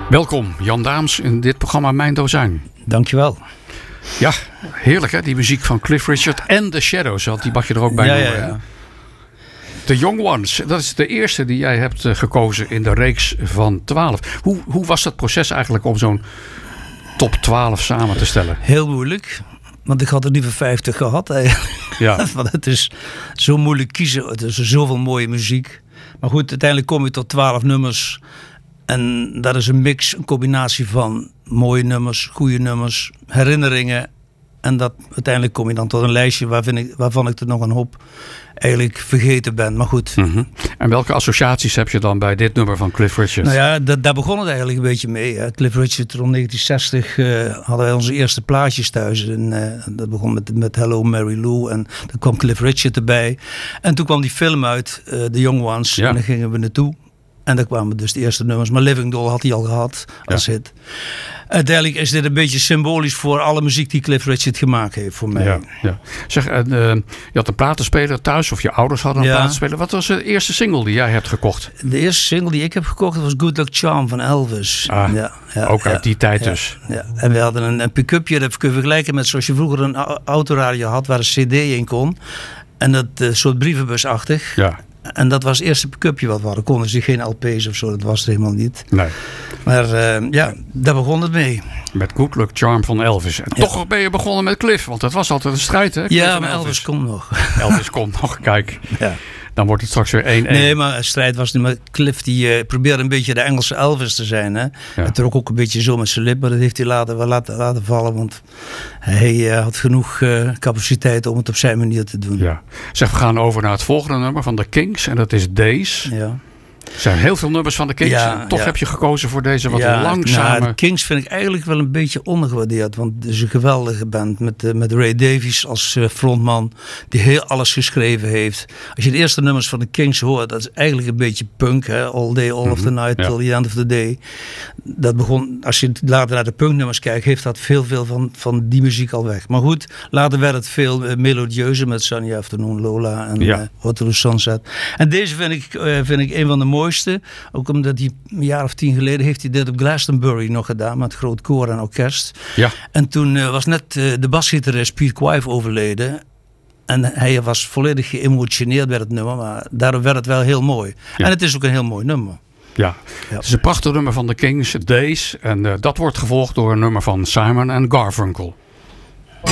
Welkom Jan Daams in dit programma Mijn Dozijn. Dankjewel. Ja, heerlijk hè, die muziek van Cliff Richard en The Shadows, want die mag je er ook bij noemen. Ja. The Young Ones, dat is de eerste die jij hebt gekozen in de reeks van 12. Hoe was dat proces eigenlijk om zo'n top 12 samen te stellen? Heel moeilijk, want ik had er liever 50 gehad eigenlijk. Ja. Want het is zo moeilijk kiezen, het is zoveel mooie muziek. Maar goed, uiteindelijk kom je tot 12 nummers. En dat is een mix, een combinatie van mooie nummers, goede nummers, herinneringen. En dat uiteindelijk kom je dan tot een lijstje waarvan ik er nog een hoop eigenlijk vergeten ben. Maar goed. Mm-hmm. En welke associaties heb je dan bij dit nummer van Cliff Richard? Nou ja, daar begon het eigenlijk een beetje mee. Hè. Cliff Richard, rond 1960 hadden wij onze eerste plaatjes thuis. En, dat begon met Hello Mary Lou. En dan kwam Cliff Richard erbij. En toen kwam die film uit, The Young Ones. Ja. En daar gingen we naartoe. En daar kwamen dus de eerste nummers. Maar Living Doll had hij al gehad als hit. Uiteindelijk is dit een beetje symbolisch voor alle muziek die Cliff Richard gemaakt heeft voor mij. Ja. Zeg, je had een platenspeler thuis of je ouders hadden een platenspeler. Wat was de eerste single die jij hebt gekocht? De eerste single die ik heb gekocht was Good Luck Charm van Elvis. Ook uit die tijd dus. Ja. En we hadden een pick-upje, dat kun je vergelijken met zoals je vroeger een autoradio had waar een cd in kon. En dat soort brievenbusachtig. Ja. En dat was het eerste pick-upje wat we hadden. Konden zich geen LP's of zo, dat was er helemaal niet. Nee. Maar daar begon het mee. Met Good Luck Charm van Elvis. En toch ben je begonnen met Cliff, want dat was altijd een strijd hè? Cliff ja, maar Elvis komt nog. Elvis komt nog, kijk. Ja. Dan wordt het straks weer 1-1. Nee, maar een strijd was niet. Maar Cliff die probeerde een beetje de Engelse Elvis te zijn. Hè? Hij trok ook een beetje zo met zijn lip. Maar dat heeft hij laten vallen. Want hij had genoeg capaciteit om het op zijn manier te doen. Ja. Zeg, we gaan over naar het volgende nummer van de Kings. En dat is Days. Ja. Er zijn heel veel nummers van de Kings. En toch heb je gekozen voor deze wat langzame... de Kings vind ik eigenlijk wel een beetje ondergewaardeerd. Want het is een geweldige band. Met Ray Davies als frontman. Die heel alles geschreven heeft. Als je de eerste nummers van de Kings hoort. Dat is eigenlijk een beetje punk. Hè? All Day, All of the Night, Till the End of the Day. Dat begon, als je later naar de punknummers kijkt. Heeft dat veel van die muziek al weg. Maar goed, later werd het veel melodieuzer. Met Sunny Afternoon, Lola en Waterloo Sunset. En deze vind ik een van de mooiste. Ook omdat hij een jaar of 10 geleden heeft hij dit op Glastonbury nog gedaan. Met groot koor en orkest. Ja. En toen was net de basgitarist Pete Quive overleden. En hij was volledig geëmotioneerd bij het nummer. Maar daardoor werd het wel heel mooi. Ja. En het is ook een heel mooi nummer. Ja, het is een prachtig nummer van de Kings, Days. En dat wordt gevolgd door een nummer van Simon & Garfunkel.